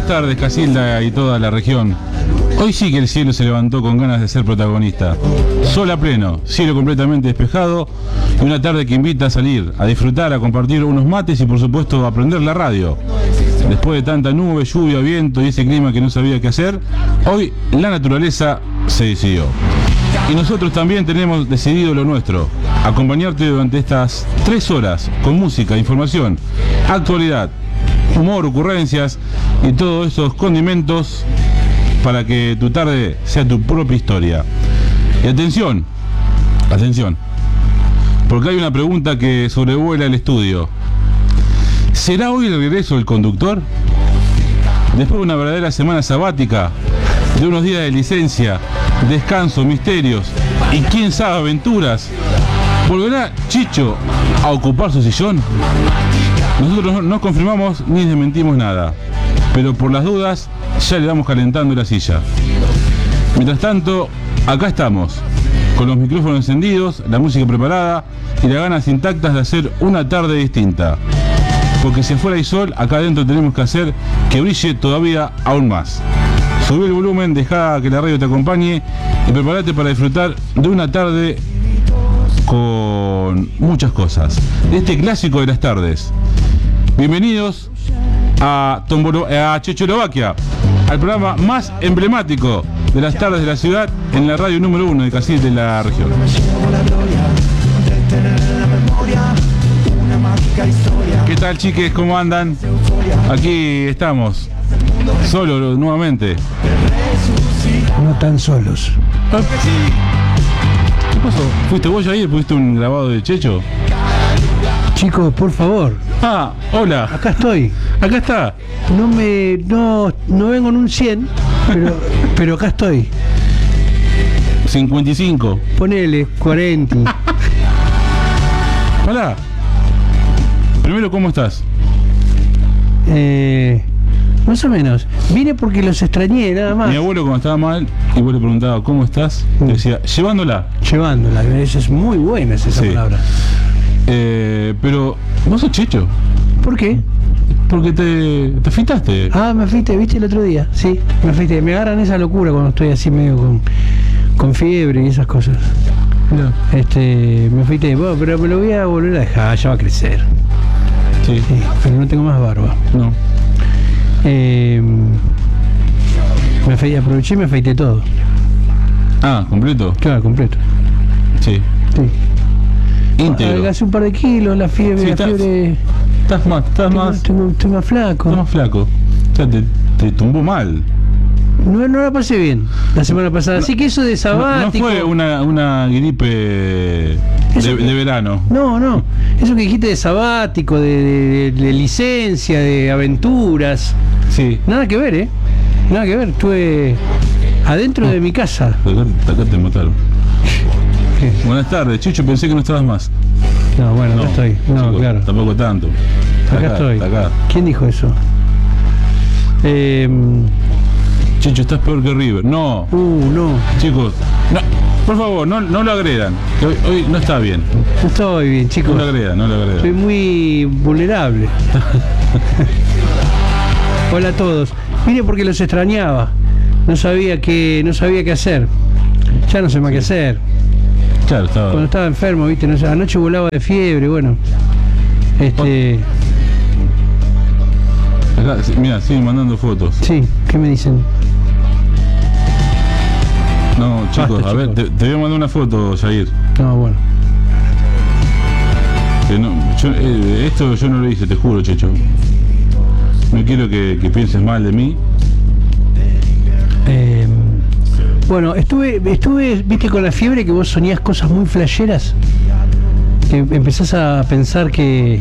Buenas tardes, Casilda y toda la región. Hoy sí que el cielo se levantó con ganas de ser protagonista. Sol a pleno, cielo completamente despejado y una tarde que invita a salir, a disfrutar, a compartir unos mates y por supuesto a prender la radio. Después de tanta nube, lluvia, viento y ese clima que no sabía qué hacer, hoy la naturaleza se decidió. Y nosotros también tenemos decidido lo nuestro, acompañarte durante estas 3 horas con música, información, actualidad, humor, ocurrencias y todos esos condimentos para que tu tarde sea tu propia historia. Y atención, porque hay una pregunta que sobrevuela el estudio. ¿Será hoy el regreso del conductor? Después de una verdadera semana sabática, de unos días de licencia, descanso, misterios y quién sabe aventuras, ¿volverá Chicho a ocupar su sillón? Nosotros no confirmamos ni desmentimos nada, pero por las dudas ya le vamos calentando la silla. Mientras tanto, acá estamos, con los micrófonos encendidos, la música preparada y las ganas intactas de hacer una tarde distinta. Porque si afuera hay sol, acá adentro tenemos que hacer que brille todavía aún más. Subí el volumen, deja que la radio te acompañe y prepárate para disfrutar de una tarde con muchas cosas. Este clásico de las tardes. Bienvenidos a Checoslovaquia, al programa más emblemático de las tardes de la ciudad en la radio número 1 de Casilda de la región. ¿Qué tal, chiques? ¿Cómo andan? Aquí estamos, solos nuevamente. No tan solos. ¿Qué pasó? ¿Fuiste vos ayer? ¿Pusiste un grabado de Checho? Chicos, por favor. Ah, hola. Acá estoy. Acá está. No vengo en un 100, pero acá estoy. 55. Ponele 40. Hola. Primero, ¿cómo estás? Más o menos. Vine porque los extrañé, nada más. Mi abuelo, cuando estaba mal y vos le preguntaba ¿cómo estás? Le decía, llevándola. Llevándola, esa es muy buena esa Sí. palabra. Pero, ¿vos sos Checho? ¿Por qué? Porque te afeitaste. Ah, me afeité, ¿viste el otro día? Sí, me afeité. Me agarran esa locura cuando estoy así medio con fiebre y esas cosas. No. Me afeité, bueno, pero me lo voy a volver a dejar, ya va a crecer. Sí. Sí, pero no tengo más barba. No. Aproveché y me afeité todo. Ah, ¿completo? Claro, completo. Sí. Sí. Íntegro. Adelgacé un par de kilos, la fiebre. Sí, estás más Estoy más flaco. Estás más flaco. O sea, te tumbó mal. No la pasé bien la semana pasada. Así que eso de sabático. No fue una gripe de verano. No. Eso que dijiste de sabático, de licencia, de aventuras. Sí. Nada que ver, Nada que ver. Estuve adentro de mi casa. Acá te mataron. Buenas tardes, Chicho, pensé que no estabas más. No, bueno, acá estoy. No, chico, claro. Tampoco tanto. Acá estoy. Acá. ¿Quién dijo eso? Chicho, estás peor que River. No. No. Chicos, no, por favor, no lo agredan. Que hoy no está bien. No estoy bien, chicos. No lo agredan. Soy muy vulnerable. Hola a todos. Mire, porque los extrañaba. No sabía qué hacer. Ya no sé más qué hacer. Claro, Cuando estaba enfermo, viste, no sé, anoche volaba de fiebre, bueno. Acá, mira, siguen mandando fotos. Sí, ¿qué me dicen? No, chicos, Basta, a ver, chicos. te voy a mandar una foto, Jair. No, bueno. Que no, esto yo no lo hice, te juro, Checho. No quiero que pienses mal de mí. Bueno, estuve, viste, con la fiebre que vos soñás cosas muy flasheras. Que empezás a pensar que...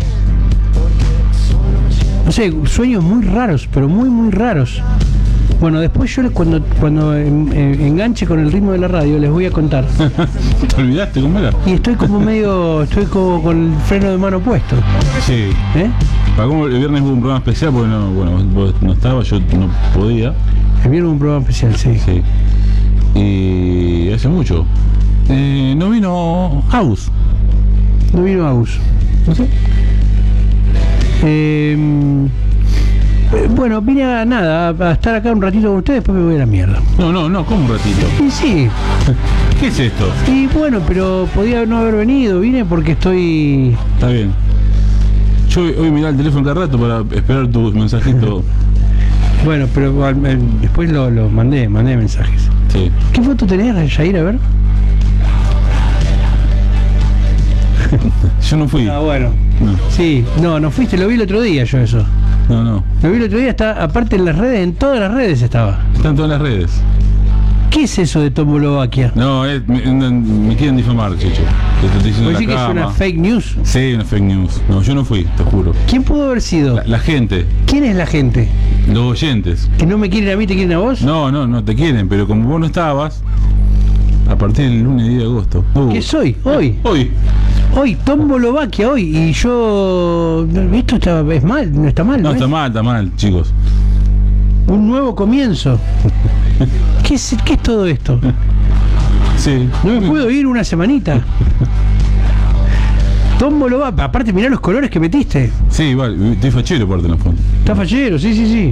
No sé, sueños muy raros, pero muy, muy raros. Bueno, después yo cuando enganche con el ritmo de la radio les voy a contar. ¿Te olvidaste cómo era? Y estoy como con el freno de mano puesto. Sí. Para como el viernes hubo un programa especial porque vos no estabas, yo no podía. El viernes hubo un programa especial, sí. Sí. Y hace mucho. No vino Aus. No vino Agus. No sé. Bueno, vine a estar acá un ratito con ustedes, después me voy a la mierda. No, ¿cómo un ratito? Y sí. ¿Qué es esto? Y bueno, pero podía no haber venido, vine porque estoy... Está bien. Yo hoy miré el teléfono cada rato para esperar tu mensajito. Bueno, pero después lo mandé mensajes. Sí. ¿Qué foto tenés, Jair? A ver. Yo no fui. Ah, bueno. No. Sí, no fuiste, lo vi el otro día yo eso. No. Lo vi el otro día, está aparte en las redes, en todas las redes estaba. Están todas las redes. ¿Qué es eso de Tombolovaquia? No, me quieren difamar, Chicho. Te estoy diciendo ¿Vos decís que es una fake news? Sí, una fake news. No, yo no fui, te juro. ¿Quién pudo haber sido? La gente, ¿Quién es la gente? los oyentes. ¿Que no me quieren a mí, te quieren a vos? No te quieren, pero como vos no estabas, a partir del lunes 10 de agosto. ¿Qué soy? Hoy. Hoy, Tombolovaquia, hoy. Y yo... Esto es mal, no está mal, No, ¿no? está mal, chicos. Un nuevo comienzo. ¿Qué es todo esto? Sí. No me puedo ir una semanita. Tombolovaquia. Aparte, mirá los colores que metiste. Sí, igual, estoy fachero aparte en la foto. Está fallero, sí.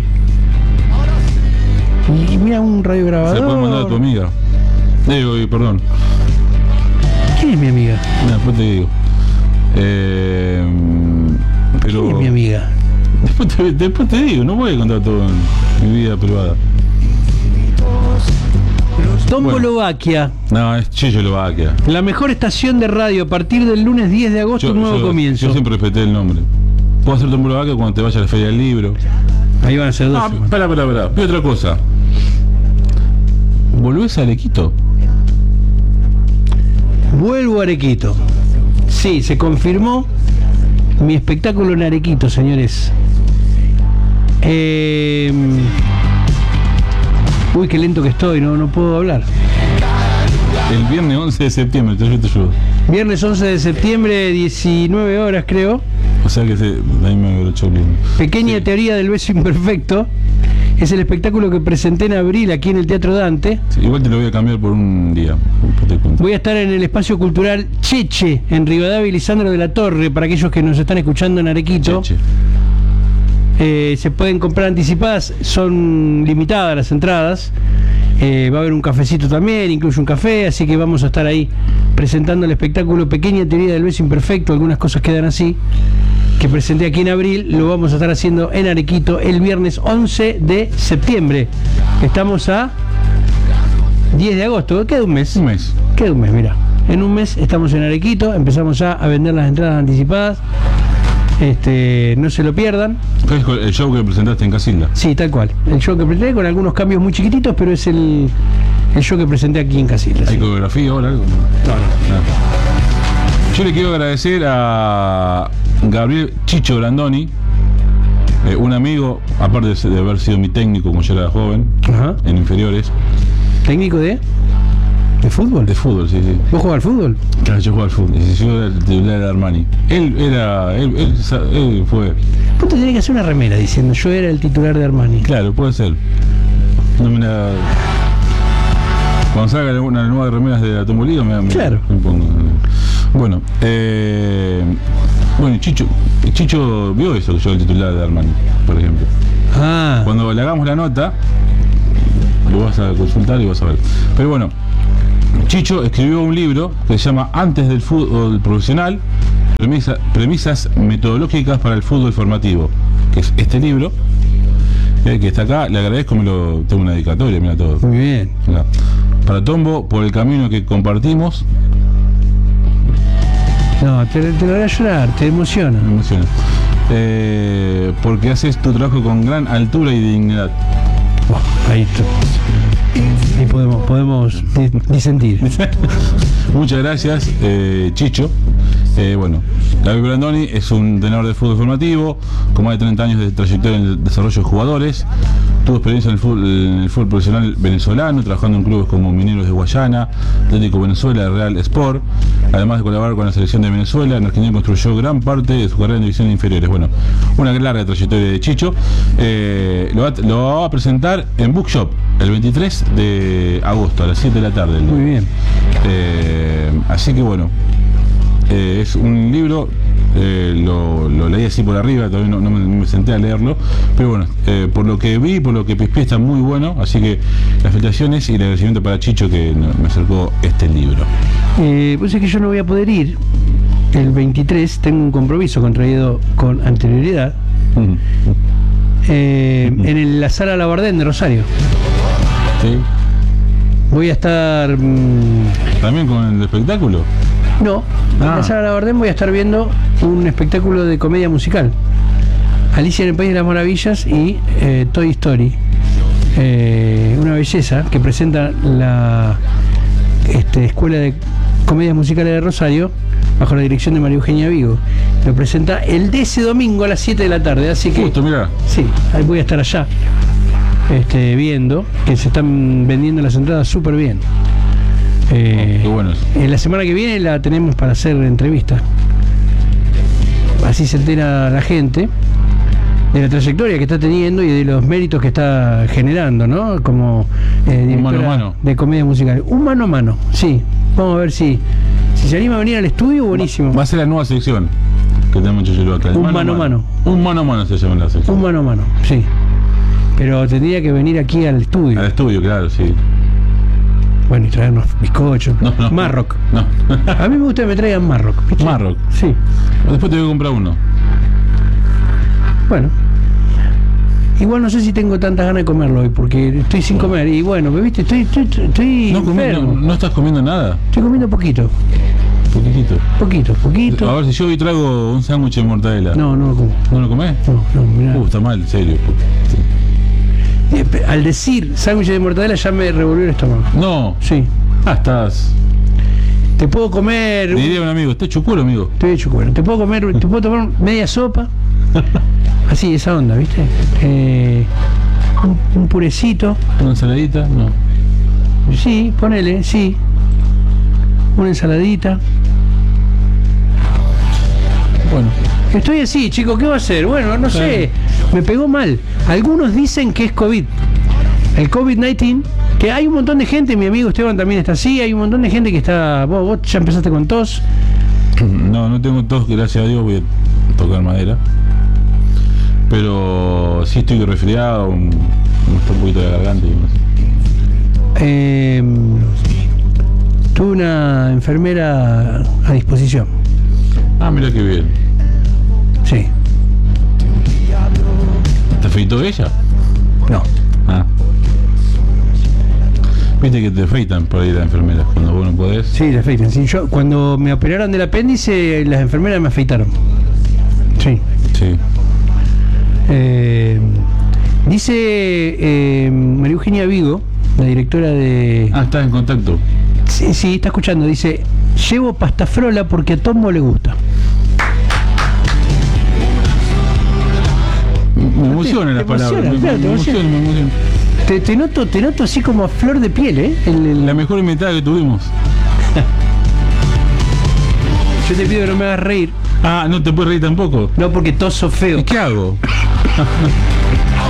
Y mira un radiograbador. Se lo puedes mandar a tu amiga. Perdón. ¿Quién es mi amiga? Mira, después te digo. Pero... ¿Quién es mi amiga? Después te digo, no voy a contar todo en mi vida privada. Tombolovaquia. No, es Cheyolovaquia. La mejor estación de radio a partir del lunes 10 de agosto, un nuevo comienzo. Yo siempre respeté el nombre. Puedo hacer Tombolovaquia cuando te vayas a la Feria del Libro. Ahí van a ser dos. Espera. Ve otra cosa. ¿Volvés a Arequito? Vuelvo a Arequito. Sí, se confirmó mi espectáculo en Arequito, señores. Uy, qué lento que estoy, no puedo hablar. El viernes 11 de septiembre, te ayudo. Viernes 11 de septiembre, 19 horas creo. O sea que ahí me habrá hecho bien. Pequeña teoría del beso imperfecto. Es el espectáculo que presenté en abril aquí en el Teatro Dante. Sí, igual te lo voy a cambiar por un día. Voy a estar en el espacio cultural Cheche, en Rivadavia y Lisandro de la Torre, para aquellos que nos están escuchando en Arequito. Cheche. Se pueden comprar anticipadas, son limitadas las entradas. Va a haber un cafecito también, incluye un café, así que vamos a estar ahí presentando el espectáculo Pequeña teoría del beso imperfecto. Algunas cosas quedan así, que presenté aquí en abril. Lo vamos a estar haciendo en Arequito el viernes 11 de septiembre. Estamos a 10 de agosto, queda un mes. Queda un mes, mira. En un mes estamos en Arequito, empezamos ya a vender las entradas anticipadas. No se lo pierdan. ¿Es el show que presentaste en Casilda? Sí, tal cual. El show que presenté con algunos cambios muy chiquititos, pero es el show que presenté aquí en Casilda. ¿Hay sí. coreografía ahora? Algo? No. Yo le quiero agradecer a Gabriel Chicho Brandoni, un amigo, aparte de haber sido mi técnico cuando yo era joven, Ajá. en inferiores. ¿Técnico de fútbol? De fútbol, sí. ¿Vos jugás al fútbol? Claro, yo jugaba al fútbol. Y yo era el titular de Armani. Él fue. Vos te tenés que hacer una remera diciendo yo era el titular de Armani. Claro, puede ser. No me la... Cuando salga una nueva remeras de la Tombolío Claro. me pongo. Bueno, Chicho vio eso, que yo era el titular de Armani, por ejemplo. Ah. Cuando le hagamos la nota, lo vas a consultar y vas a ver. Pero bueno, Chicho escribió un libro que se llama Antes del fútbol profesional, premisas metodológicas para el fútbol formativo, que es este libro, que está acá. Le agradezco, tengo una dedicatoria, mira todo. Muy bien. Mirá. Para Tombo, por el camino que compartimos. No, te lo voy a llorar, te emociona. Me emociona. Porque haces tu trabajo con gran altura y dignidad. Ahí está. Ahí podemos disentir. Muchas gracias, Chicho. Bueno, David Brandoni es un entrenador de fútbol formativo con más de 30 años de trayectoria en el desarrollo de jugadores. Tuvo experiencia en el fútbol profesional venezolano, trabajando en clubes como Mineros de Guayana, Atlético Venezuela, Real Sport. Además de colaborar con la selección de Venezuela, en Argentina construyó gran parte de su carrera en divisiones inferiores. Bueno, una larga trayectoria de Chicho. Lo va a presentar en Bookshop el 23 de agosto a las 7 de la tarde. Muy bien. Así que bueno, es un libro lo leí así por arriba, todavía no me senté a leerlo, pero bueno, por lo que vi, por lo que pispié, está muy bueno, así que las felicitaciones y el agradecimiento para Chicho que me acercó este libro. Pues es que yo no voy a poder ir el 23, tengo un compromiso contraído con anterioridad en la sala Labardén de Rosario. ¿Sí? Voy a estar... ¿También con el espectáculo? No, en la sala Labardén voy a estar viendo un espectáculo de comedia musical. Alicia en el País de las Maravillas y Toy Story. Una belleza que presenta la Escuela de Comedias Musicales de Rosario bajo la dirección de María Eugenia Vigo. Lo presenta el de ese domingo a las 7 de la tarde, así que... Justo, mirá. Sí, ahí voy a estar allá viendo que se están vendiendo las entradas súper bien. Qué bueno eso. La semana que viene la tenemos para hacer entrevistas. Así se entera la gente de la trayectoria que está teniendo y de los méritos que está generando, ¿no? Como directora mano a mano de comedia musical. Un mano a mano, sí. Vamos a ver si se anima a venir al estudio, buenísimo. Va a ser la nueva sección que tenemos Chuchelo acá. Un mano a mano. Un mano a mano se llama la sección. Un mano a mano, sí. Pero tendría que venir aquí al estudio. Al estudio, claro, sí. Bueno, y traernos bizcochos. No. Marroc. No. A mí me gusta que me traigan Marroc. ¿Viste? Marroc. Sí. Después te voy a comprar uno. Bueno. Igual no sé si tengo tantas ganas de comerlo hoy, porque estoy sin comer. Y bueno, ¿viste? Estoy enfermo. No estás comiendo nada. Estoy comiendo poquito. Poquito. A ver, si yo hoy traigo un sándwich de mortadela. No lo como. ¿No lo comés? No, mirá. Está mal, en serio. Al decir sándwich de mortadela ya me revolvió el estómago. No. Sí. Estás... Te puedo comer... Diría un amigo, ¿estás chuculo, amigo? Estoy hecho cuero. Te puedo tomar media sopa. Así, esa onda, ¿viste? Un purecito. ¿Una ensaladita? No. Sí, ponele, sí. Una ensaladita. Bueno. Estoy así, chicos, ¿qué va a hacer? Bueno, no sé, me pegó mal. Algunos dicen que es COVID. El COVID-19, que hay un montón de gente, mi amigo Esteban también está así, hay un montón de gente que está... Vos ya empezaste con tos. No tengo tos, gracias a Dios, voy a tocar madera. Pero sí estoy resfriado, me está un poquito de la garganta y más. Tuve una enfermera a disposición. Mira qué bien. Sí. ¿Te afeitó ella? No. Viste que te afeitan por ahí las enfermeras cuando vos no podés. Sí, le afeitan. Sí, cuando me operaron del apéndice, las enfermeras me afeitaron. Sí. Sí. Dice María Eugenia Vigo, la directora de... ¿Estás en contacto? Sí, está escuchando. Dice, llevo pastafrola porque a Tombo le gusta. Me emociona la palabra. Me emociona. Te noto así como a flor de piel, ¿eh? La mejor invitada que tuvimos. Yo te pido que no me hagas reír. No te puedes reír tampoco. No, porque toso feo. ¿Y qué hago?